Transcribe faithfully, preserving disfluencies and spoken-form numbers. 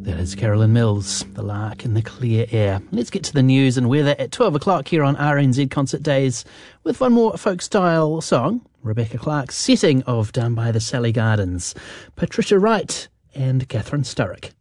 That is Carolyn Mills, The Lark in the Clear Air. Let's get to the news and weather at twelve o'clock here on R N Z Concert Days with one more folk-style song, Rebecca Clark's setting of Down by the Sally Gardens, Patricia Wright and Catherine Sturrock.